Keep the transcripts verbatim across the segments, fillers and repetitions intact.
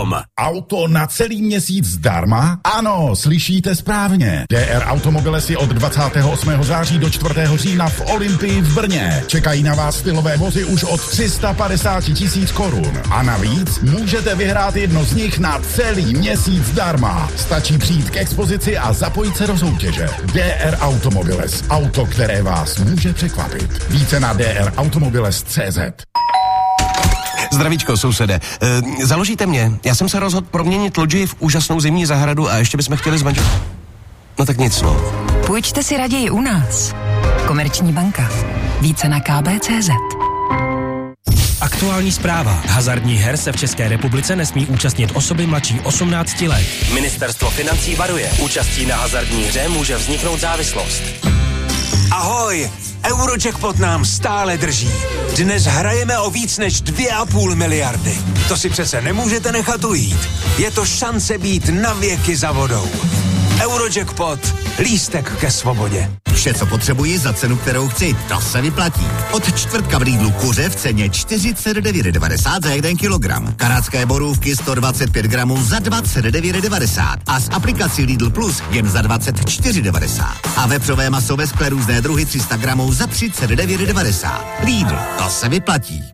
com. Auto na celý měsíc zdarma? Ano, slyšíte správně. D R Automobiles je od dvacátého osmého září do čtvrtého října v Olympii v Brně. Čekají na vás stylové vozy už od tři sta padesát tisíc korun. A navíc můžete vyhrát jedno z nich na celý měsíc zdarma. Stačí přijít k expozici a zapojit se do soutěže. D R Automobiles. Auto, které vás může překvapit. Více na d r automobiles tečka c z. Zdravíčko, sousede. E, založíte mě? Já jsem se rozhodl proměnit loďi v úžasnou zimní zahradu a ještě bychom chtěli zmanžel... No tak nic, no. Půjčte si raději u nás. Komerční banka. Více na k b tečka c z. Aktuální zpráva. Hazardních her se v České republice nesmí účastnit osoby mladší osmnácti let. Ministerstvo financí varuje. Účastí na hazardní hře může vzniknout závislost. Ahoj! Eurojackpot nám stále drží. Dnes hrajeme o víc než dvě a půl miliardy. To si přece nemůžete nechat ujít. Je to šance být na věky za vodou. Eurojackpot. Lístek ke svobodě. Vše, co potřebuji za cenu, kterou chci, to se vyplatí. Od čtvrtka v Lidlu kuře v ceně čtyřicet devět devadesát za jeden kilogram. Kanadské borůvky sto dvacet pět gramů za dvacet devět devadesát. A s aplikací Lidl Plus jen za dvacet čtyři devadesát. A vepřové maso ve skle různé druhy tři sta gramů za třicet devět devadesát. Lidl, to se vyplatí.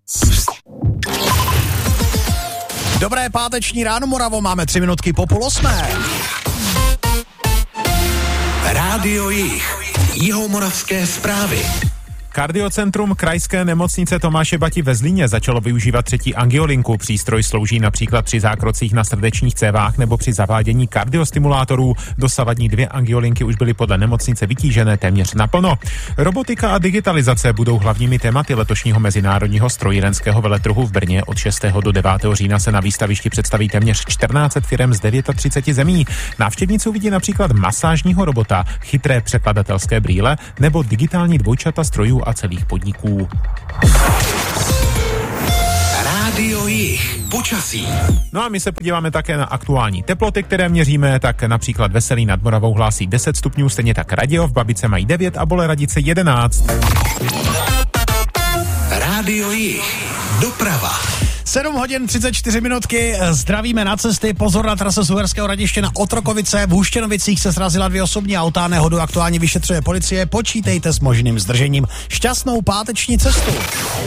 Dobré páteční ráno, Moravo, máme tři minutky po půl osmé. Rádio Jih. Jihomoravské zprávy. Kardiocentrum krajské nemocnice Tomáše Bati ve Zlíně začalo využívat třetí angiolinku. Přístroj slouží například při zákrocích na srdečních cévách nebo při zavádění kardiostimulátorů. Dosavadní dvě angiolinky už byly podle nemocnice vytížené téměř naplno. Robotika a digitalizace budou hlavními tématy letošního mezinárodního strojírenského veletrhu v Brně. Od šestého do devátého října se na výstavišti představí téměř čtrnáct set firem z třiceti devíti zemí. Návštěvníci uvidí například masážního robota, chytré překladatelské brýle nebo digitální dvojčata strojů a celých podniků. Rádio Jih. Počasí. No a my se podíváme také na aktuální teploty, které měříme, tak například Veselí nad Moravou hlásí deset stupňů, stejně tak Radějov, Babice mají devět a Boleradice jedenáct. Rádio Jih. Doprava. sedm hodin třicet čtyři minutky, zdravíme na cesty, pozor na trase z Uherského Hradiště na Otrokovice, v Huštěnovicích se srazila dvě osobní auta, nehodu aktuálně vyšetřuje policie, počítejte s možným zdržením. Šťastnou páteční cestu.